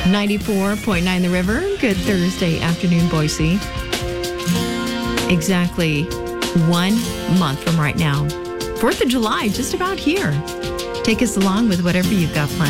94.9 The River. Good Thursday afternoon, Boise. Exactly 1 month from right now. 4th of July, just about here. Take us along with whatever you've got planned.